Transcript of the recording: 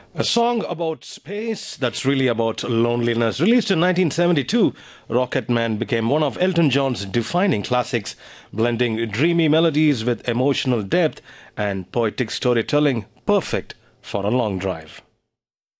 A song about space that's really about loneliness. Released in 1972, Rocket Man became one of Elton John's defining classics, blending dreamy melodies with emotional depth and poetic storytelling, perfect for a long drive.